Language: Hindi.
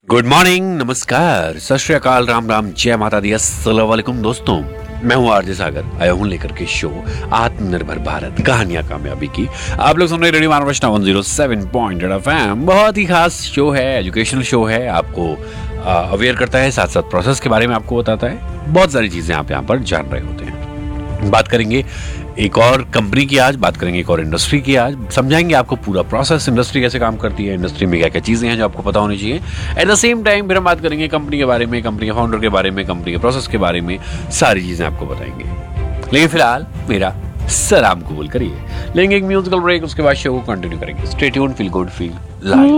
गुड मॉर्निंग, नमस्कार, सत श्री अकाल, राम राम, जय माता दी, अस्सलाम वालेकुम दोस्तों। मैं हूँ आरजे सागर, आया हूँ लेकर के शो आत्मनिर्भर भारत, कहानियां कामयाबी की। आप लोग सुन रहे रेडियो महाराष्ट्र 107.8 FM। बहुत ही खास शो है, एजुकेशनल शो है, आपको अवेयर करता है, साथ साथ प्रोसेस के बारे में आपको बताता है। बहुत सारी चीजें आप यहाँ पर जान रहे होते हैं। बात करेंगे एक और कंपनी की, आज बात करेंगे एक और इंडस्ट्री की, आज समझाएंगे आपको पूरा प्रोसेस, इंडस्ट्री कैसे काम करती है, इंडस्ट्री में क्या क्या चीजें हैं जो आपको पता होनी चाहिए। एट द सेम टाइम फिर हम बात करेंगे कंपनी के बारे में, कंपनी के फाउंडर के बारे में, कंपनी के प्रोसेस के बारे में, सारी चीजें आपको बताएंगे। लेकिन फिलहाल मेरा सलाम कबूल करिए, लेंगे एक म्यूजिकल ब्रेक, उसके बाद शो को कंटिन्यू करेंगे। Stay tuned, feel good, feel live.